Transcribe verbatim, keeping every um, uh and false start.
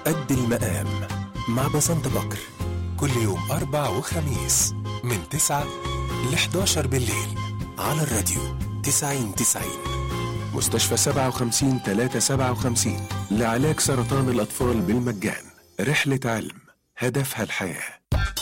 قد المقام مع بسنت بكر، كل يوم أربع وخميس من تسعة ل حداشر بالليل على الراديو تسعين تسعين. مستشفى سبعة وخمسين ثلاثة سبعة وخمسين لعلاج سرطان الأطفال بالمجان. رحلة علم هدفها الحياة.